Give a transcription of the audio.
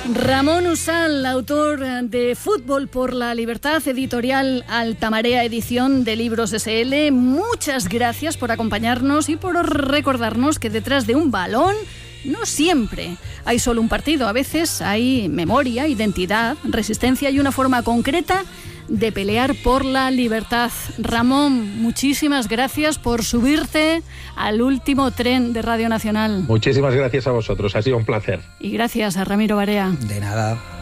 Ramón Usal, autor de Fútbol por la Libertad, editorial Altamarea, edición de Libros SL. Muchas gracias por acompañarnos y por recordarnos que detrás de un balón no siempre hay solo un partido. A veces hay memoria, identidad, resistencia y una forma concreta de pelear por la libertad. Ramón, muchísimas gracias por subirte al último tren de Radio Nacional. Muchísimas gracias a vosotros, ha sido un placer. Y gracias a Ramiro Barea. De nada.